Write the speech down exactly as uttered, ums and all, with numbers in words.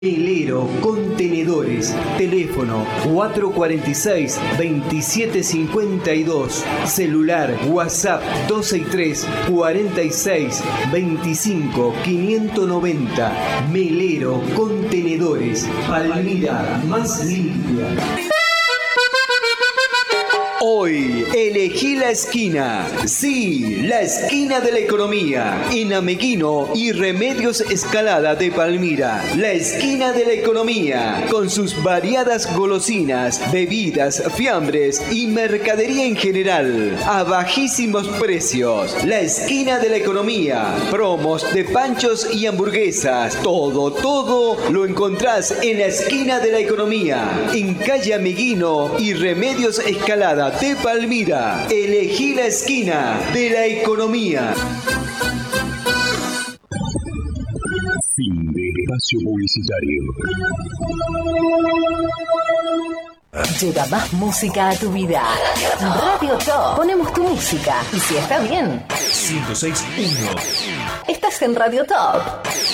Melero Contenedores, teléfono cuatro cuatro seis, veintisiete cincuenta y dos, celular WhatsApp dos seis tres, cuarenta y seis, veinticinco, quinientos noventa. Melero Contenedores, Palmira más limpia. Hoy elegí la esquina, sí, la esquina de la economía, en Ameguino y Remedios Escalada de Palmira. La esquina de la economía, con sus variadas golosinas, bebidas, fiambres y mercadería en general, a bajísimos precios. La esquina de la economía, promos de panchos y hamburguesas, todo, todo lo encontrás en la esquina de la economía, en calle Ameguino y Remedios Escalada de Palmira. Elegí la esquina de la economía. Fin de espacio publicitario. Lleva más música a tu vida. Radio Top. Ponemos tu música. Y si está bien, ciento seis punto uno. estás en Radio Top.